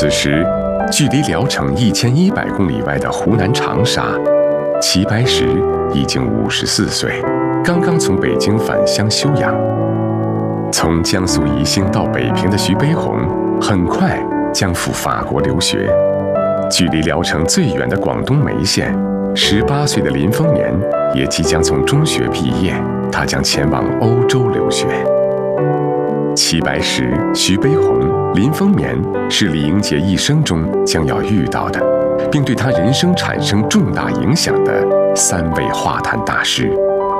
此时，距离聊城1100公里外的湖南长沙，齐白石已经54岁，刚刚从北京返乡休养。从江苏宜兴到北平的徐悲鸿，很快将赴法国留学。距离聊城最远的广东梅县，18岁的林风眠也即将从中学毕业，他将前往欧洲留学。齐白石、徐悲鸿、林风眠是李英杰一生中将要遇到的，并对他人生产生重大影响的3位画坛大师。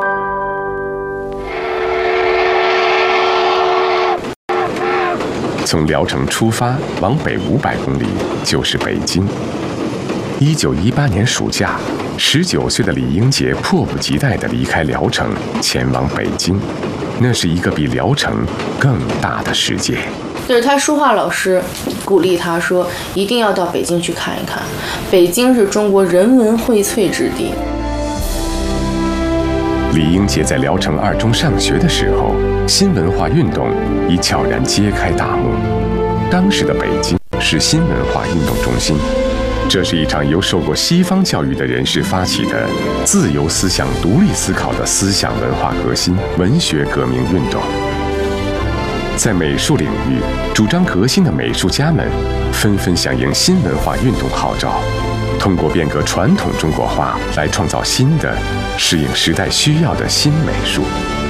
从聊城出发，往北500公里就是北京。1918年暑假，19岁的李英杰迫不及待地离开聊城，前往北京。那是一个比聊城更大的世界。 就是他书画老师鼓励他说，一定要到北京去看一看，北京是中国人文荟萃之地。 李英杰在聊城2中上学的时候，新文化运动已悄然揭开大幕。当时的北京是新文化运动中心，这是一场由受过西方教育的人士发起的自由思想、独立思考的思想文化革新、文学革命运动。在美术领域，主张革新的美术家们纷纷响应新文化运动号召，通过变革传统中国画来创造新的、适应时代需要的新美术。